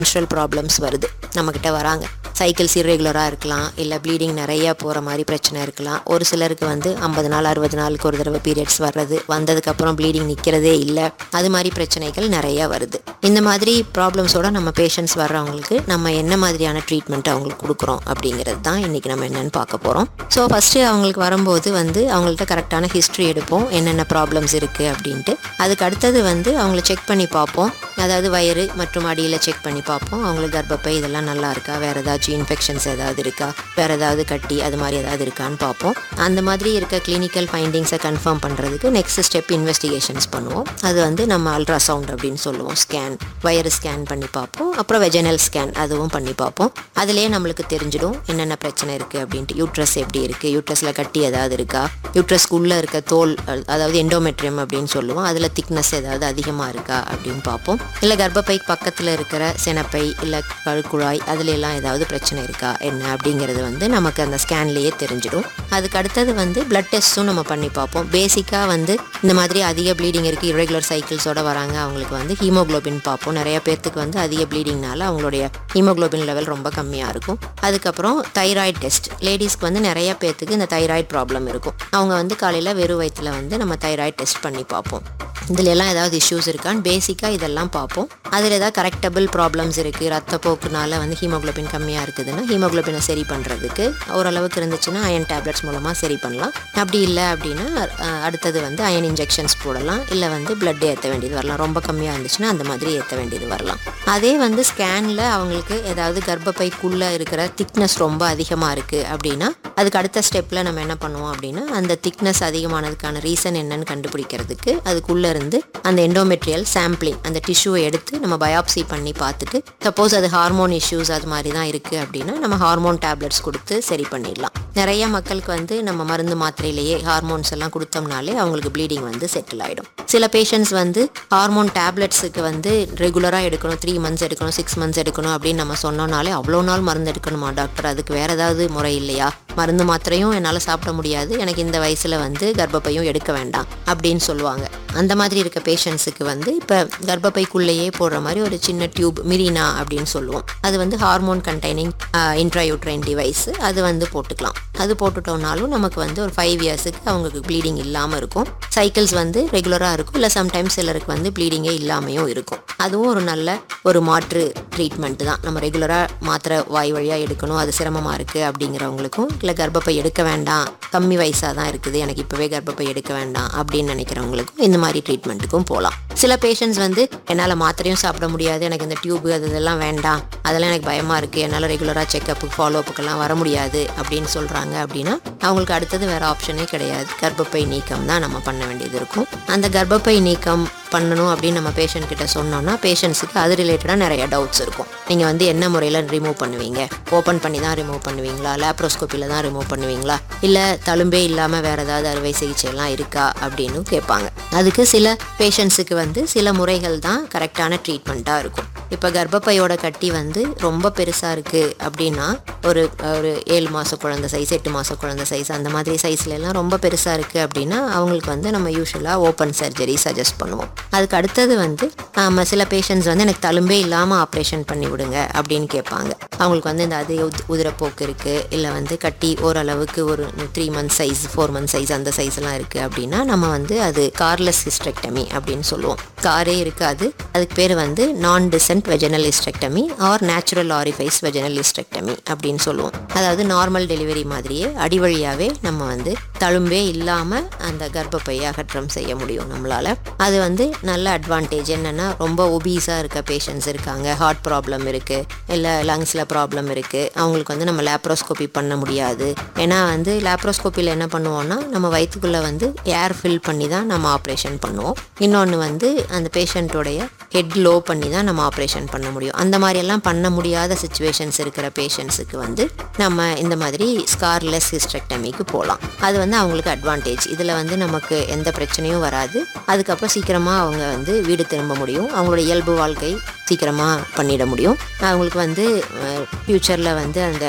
menstrual problems வருது, நம்மக்கிட்ட வராங்க. சைக்கிள்ஸ் இர்ரெகுலராக இருக்கலாம், இல்லை ப்ளீடிங் நிறையா போகிற மாதிரி பிரச்சனை இருக்கலாம். ஒரு சிலருக்கு வந்து 50 நாள் 60 நாளுக்கு ஒரு தடவை பீரியட்ஸ் வர்றது, வந்ததுக்கப்புறம் ப்ளீடிங் நிற்கிறதே இல்லை, அது மாதிரி பிரச்சனைகள் நிறையா வருது. இந்த மாதிரி ப்ராப்ளம்ஸோட நம்ம பேஷண்ட்ஸ் வர்றவங்களுக்கு நம்ம என்ன மாதிரியான ட்ரீட்மெண்ட் அவங்களுக்கு கொடுக்குறோம் அப்படிங்கிறது தான் இன்றைக்கி நம்ம என்னென்னு பார்க்க போகிறோம். ஸோ ஃபஸ்ட்டு அவங்களுக்கு வரும்போது வந்து அவங்கள்ட்ட கரெக்டான ஹிஸ்ட்ரி எடுப்போம், என்னென்ன ப்ராப்ளம்ஸ் இருக்குது அப்படின்ட்டு. அதுக்கு அடுத்தது வந்து அவங்கள செக் பண்ணி பார்ப்போம், அதாவது வயிறு மற்றும் அடியில் செக் பண்ணி பார்ப்போம். அவங்களுக்கு கர்ப்பப்பை இதெல்லாம் நல்லா இருக்கா, வேறு ஏதாச்சும் இன்ஃபெக்ஷன்ஸ் ஏதாவது இருக்கா, வேறு ஏதாவது கட்டி அது மாதிரி ஏதாவது இருக்கான்னு பார்ப்போம். அந்த மாதிரி இருக்க கிளினிக்கல் ஃபைண்டிங்ஸை கன்ஃபார்ம் பண்ணுறதுக்கு நெக்ஸ்ட் ஸ்டெப் இன்வெஸ்டிகேஷன்ஸ் பண்ணுவோம். அது வந்து நம்ம அல்ட்ராசவுண்ட் அப்படின்னு சொல்லுவோம். ஸ்கேன், வயிறு ஸ்கேன் பண்ணி பார்ப்போம். அப்புறம் வெஜினல் ஸ்கேன் அதுவும் பண்ணி பார்ப்போம். அதுலேயே நம்மளுக்கு தெரிஞ்சிடும் என்னென்ன பிரச்சனை இருக்குது அப்படின்ட்டு. யூட்ரஸ் எப்படி இருக்குது, யூட்ரஸில் கட்டி ஏதாவது இருக்கா, யூட்ரஸ்க்குள்ளே இருக்க தோல் அதாவது எண்டோமெட்ரியம் அப்படின்னு சொல்லுவோம், அதில் திக்னஸ் ஏதாவது அதிகமாக இருக்கா அப்படின்னு பார்ப்போம். இல்லை கர்ப்பப்பை பக்கத்தில் இருக்கிற சினப்பை இல்லை கழுக்குழாய் அதுல எல்லாம் ஏதாவது பிரச்சனை இருக்கா என்ன அப்படிங்கிறது வந்து நமக்கு அந்த ஸ்கேன்லேயே தெரிஞ்சிடும். அதுக்கு அடுத்தது வந்து பிளட் டெஸ்ட்டும் நம்ம பண்ணி பார்ப்போம். பேசிக்காக வந்து இந்த மாதிரி அதிக ப்ளீடிங் இருக்குது, இரெகுலர் சைக்கிள்ஸோட வராங்க, அவங்களுக்கு வந்து ஹீமோக்ளோபின் பார்ப்போம். நிறைய பேர்த்துக்கு வந்து அதிக ப்ளீடிங்னால அவங்களுடைய ஹீமோக்ளோபின் லெவல் ரொம்ப கம்மியாக இருக்கும். அதுக்கப்புறம் தைராய்டு டெஸ்ட், லேடிஸ்க்கு வந்து நிறைய பேர்த்துக்கு இந்த தைராய்டு ப்ராப்ளம் இருக்கும். அவங்க வந்து காலையில் வெறும் வயிற்றில் வந்து நம்ம தைராய்டு டெஸ்ட் பண்ணி பார்ப்போம். இதில் எல்லாம் ஏதாவது இஷ்யூஸ் இருக்கான்னு பேசிக்காக இதெல்லாம் பார்ப்போம். அதில் ஏதாவது கரெக்டபிள் ப்ராப்ளம்ஸ் இருக்குது, ரத்தப்போக்குனால வந்து ஹீமோக்ளோபின் கம்மியாக இருக்குதுன்னா ஹீமோக்ளோபினை சரி பண்ணுறதுக்கு ஓரளவுக்கு இருந்துச்சுன்னா அயன் டேப்லெட்ஸ் மூலமாக சரி பண்ணலாம். அப்படி இல்லை அப்படின்னா அடுத்தது வந்து அயன் இன்ஜெக்ஷன்ஸ் போடலாம், இல்லை வந்து பிளட் ஏற்ற வேண்டியது வரலாம். ரொம்ப கம்மியாக இருந்துச்சுன்னா அந்த மாதிரி ஏற்ற வேண்டியது வரலாம். அதே வந்து ஸ்கேனில் அவங்களுக்கு ஏதாவது கர்ப்பப்பைக்குள்ளே இருக்கிற திக்னஸ் ரொம்ப அதிகமாக இருக்குது அப்படின்னா அதுக்கு அடுத்த ஸ்டெப்பில் நம்ம என்ன பண்ணுவோம் அப்படின்னா அந்த திக்னஸ் அதிகமானதுக்கான ரீசன் என்னன்னு கண்டுபிடிக்கிறதுக்கு அதுக்குள்ளே இருந்து அந்த எண்டோமெட்ரியல் சாம்பிளிங், அந்த டிஷ்யூவை எடுத்து நம்ம பயாப்சி பண்ணி பார்த்துட்டு சப்போஸ் அது ஹார்மோன் இஷ்யூஸ் அது மாதிரி தான் இருக்குது அப்படின்னா நம்ம ஹார்மோன் டேப்லெட்ஸ் கொடுத்து சரி பண்ணிடலாம். நிறைய மக்களுக்கு வந்து நம்ம மருந்து மாத்திரையிலேயே ஹார்மோன்ஸ் எல்லாம் கொடுத்தோம்னாலே அவங்களுக்கு ப்ளீடிங் வந்து செட்டில் ஆகிடும். சில பேஷண்ட்ஸ் வந்து ஹார்மோன் டேப்லெட்ஸுக்கு வந்து ரெகுலராக எடுக்கணும், 3 months எடுக்கணும், 6 months எடுக்கணும் அப்படின்னு நம்ம சொன்னோம்னாலே அவ்வளோ நாள் மருந்து எடுக்கணுமா டாக்டர், அதுக்கு வேறு ஏதாவது முறை இல்லையா, மருந்து மாத்திரையும் என்னால் சாப்பிட முடியாது, எனக்கு இந்த வயசில் வந்து கர்ப்பப்பையும் எடுக்க வேண்டாம் அப்படின்னு சொல்லுவாங்க. அந்த மாதிரி இருக்க பேஷண்ட்ஸுக்கு வந்து இப்போ கர்ப்பப்பைக்குள்ளேயே போடுற மாதிரி ஒரு சின்ன டியூப், மிரினா அப்படின்னு சொல்லுவோம், அது வந்து ஹார்மோன் கண்டெய்னிங் இன்ட்ராயூட்ரைன் டிவைஸ், அது வந்து போட்டுக்கலாம். அது போட்டுட்டோம்னாலும் நமக்கு வந்து ஒரு 5 yearsக்கு அவங்களுக்கு ப்ளீடிங் இல்லாமல் இருக்கும். சைக்கிள்ஸ் வந்து ரெகுலராக இருக்கும், இல்லை சம்டைம்ஸ் சிலருக்கு வந்து ப்ளீடிங்கே இல்லாமையும் இருக்கும். அதுவும் ஒரு நல்ல ஒரு மாற்று ட்ரீட்மெண்ட் தான். நம்ம ரெகுலராக மாத்திரை வாய் வழியாக எடுக்கணும், அது சிரமமாக இருக்குது அப்படிங்கிறவங்களுக்கும், இல்லை கர்ப்பப்பை எடுக்க வேண்டாம், கம்மி வயசாக தான் இருக்குது, எனக்கு இப்போவே கர்ப்பப்பை எடுக்க வேண்டாம் அப்படின்னு நினைக்கிறவங்களுக்கும் இந்த மாதிரி ட்ரீட்மெண்ட்டுக்கும் போகலாம். சில பேஷண்ட்ஸ் வந்து என்னால் மாத்திரையும் சாப்பிட முடியாது, எனக்கு இந்த டியூப் அதெல்லாம் வேண்டாம், அதெல்லாம் எனக்கு பயமாக இருக்குது, என்னால் ரெகுலராக செக்கப்புக்கு ஃபாலோஅப்புக்கெல்லாம் வர முடியாது அப்படின்னு சொல்கிறாங்க அப்படின்னா அவங்களுக்கு அடுத்தது வேறு ஆப்ஷனே கிடையாது, கர்ப்பப்பை நீக்கம் தான் நம்ம பண்ண வேண்டியது இருக்கும். அந்த கர்ப்பப்பை நீக்கம் பண்ணணும் அப்படின்னு நம்ம பேஷண்ட் கிட்ட சொன்னோம்னா பேஷண்ட்ஸுக்கு அது ரிலேட்டடாக நிறைய டவுட்ஸ் இருக்கும். நீங்கள் வந்து என்ன முறையில் ரிமூவ் பண்ணுவீங்க, ஓப்பன் பண்ணி தான் ரிமூவ் பண்ணுவீங்களா, லேப்ரோஸ்கோப்பியில் தான் ரிமூவ் பண்ணுவீங்களா, இல்லை தழும்பே இல்லாமல் வேறு ஏதாவது அறுவை சிகிச்சைலாம் இருக்கா அப்படின்னு கேட்பாங்க. அதுக்கு சில பேஷண்ட்ஸுக்கு வந்து சில முறைகள் தான் கரெக்டான ட்ரீட்மெண்ட்டாக இருக்கும். இப்போ கர்ப்பப்பையோட கட்டி வந்து ரொம்ப பெருசாக இருக்குது அப்படின்னா ஒரு 7 மாத குழந்தை சைஸ், 8 மாத குழந்தை சைஸ், அந்த மாதிரி சைஸ்லாம் ரொம்ப பெருசாக இருக்குது அப்படின்னா அவங்களுக்கு வந்து நம்ம யூஸ்வலாக ஓப்பன் சர்ஜரி சஜஸ்ட் பண்ணுவோம். அதுக்கு அடுத்தது வந்து சில பேஷண்ட்ஸ் வந்து எனக்கு தழும்பே இல்லாமல் ஆப்ரேஷன் பண்ணி விடுங்க அப்படின்னு கேட்பாங்க. அவங்களுக்கு வந்து இந்த அதே உதிரப்போக்கு இருக்குது, இல்லை வந்து கட்டி ஓரளவுக்கு ஒரு 3 months சைஸ், 4 months சைஸ், அந்த சைஸ்லாம் இருக்குது அப்படின்னா நம்ம வந்து அது கார்லெஸ் ஹிஸ்டெக்டமி அப்படின்னு சொல்லுவோம். காரே இருக்காது, அதுக்கு பேர் வந்து நான் dissent vaginal hysterectomy R natural orifice vaginal hysterectomy அப்படின்னு சொல்லுவோம். அதாவது நார்மல் டெலிவரி மாதிரியே அடி வழியாகவே நம்ம வந்து தழும்பே இல்லாமல் அந்த கர்ப்பப்பையை அகற்றம் செய்ய முடியும் நம்மளால். அது வந்து நல்ல அட்வான்டேஜ். என்னென்னா ரொம்ப ஒபீஸாக இருக்க பேஷண்ட்ஸ் இருக்காங்க, ஹார்ட் ப்ராப்ளம் இருக்குது, இல்லை லங்ஸில் ப்ராப்ளம் இருக்குது, அவங்களுக்கு வந்து நம்ம லேப்ரோஸ்கோபி பண்ண முடியாது. ஏன்னா வந்து லேப்ரோஸ்கோப்பியில் என்ன பண்ணுவோம்னா நம்ம வயிற்றுக்குள்ளே வந்து ஏர் ஃபில் பண்ணி தான் நம்ம ஆப்ரேஷன் பண்ணுவோம். இன்னொன்று வந்து அந்த பேஷண்ட்டோடைய ஹெட் லோ பண்ணி தான் நம்ம ஆப்ரேஷன் பண்ண முடியும். அந்த மாதிரியெல்லாம் பண்ண முடியாத சிச்சுவேஷன்ஸ் இருக்கிற பேஷண்ட்ஸுக்கு வந்து நம்ம இந்த மாதிரி ஸ்கார்லெஸ் ஹிஸ்டெக்டமிக்கு போகலாம். அது வந்து அவங்களுக்கு அட்வான்டேஜ். இதில் வந்து நமக்கு எந்த பிரச்சனையும் வராது. அதுக்கப்புறம் சீக்கிரமாக அவங்க வந்து வீடு திரும்ப முடியும், அவங்களோட இயல்பு வாழ்க்கை சீக்கிரமாக பண்ணிட முடியும். அவங்களுக்கு வந்து ஃப்யூச்சரில் வந்து அந்த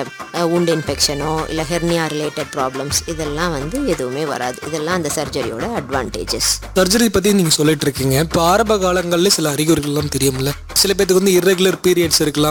wound இன்ஃபெக்ஷனோ இல்லை ஹெர்னியா ரிலேட்டட் ப்ராப்ளம்ஸ் இதெல்லாம் வந்து எதுவுமே வராது. இதெல்லாம் அந்த சர்ஜரியோட அட்வான்டேஜஸ். சர்ஜரி பற்றி நீங்கள் சொல்லிட்டு இருக்கீங்க. இப்போ ஆரம்ப காலங்களில் சில அறிகுறிகள்லாம் தெரியும்ல, சில பேருக்கு வந்து இர்ரெகுலர் பீரியட்ஸ் இருக்கலாம்,